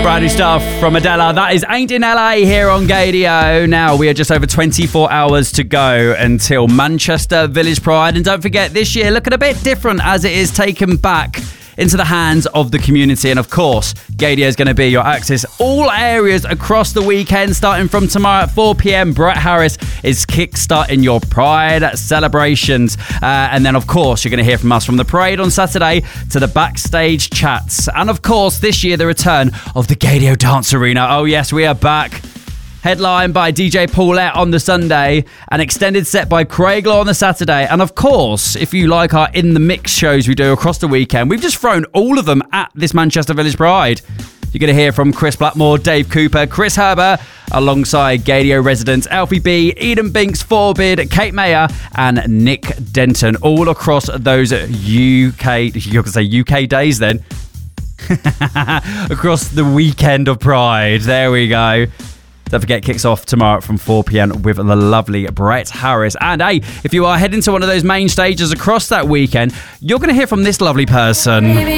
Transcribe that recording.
brand new stuff from Adela. That is Ain't in LA here on Gaydio. Now, we are just over 24 hours to go until Manchester Village Pride. And don't forget, this year, looking a bit different as it is taken back into the hands of the community. And of course, Gaydio is going to be your access all areas across the weekend. Starting from tomorrow at 4 p.m, Brett Harris is kick-starting your Pride celebrations. And then, of course, you're going to hear from us from the parade on Saturday to the backstage chats. And of course, this year, the return of the Gaydio Dance Arena. Oh yes, we are back. Headlined by DJ Paulette on the Sunday, an extended set by Craig Law on the Saturday, and of course, if you like our In the Mix shows we do across the weekend, we've just thrown all of them at this Manchester Village Pride. You're going to hear from Chris Blackmore, Dave Cooper, Chris Herber, alongside Gaydio residents Alfie B, Eden Binks, Forbid, Kate Mayer, and Nick Denton, all across those UK days then. Across the weekend of Pride. There we go. Don't forget, kicks off tomorrow from 4 p.m. with the lovely Brett Harris. And hey, if you are heading to one of those main stages across that weekend, you're going to hear from this lovely person.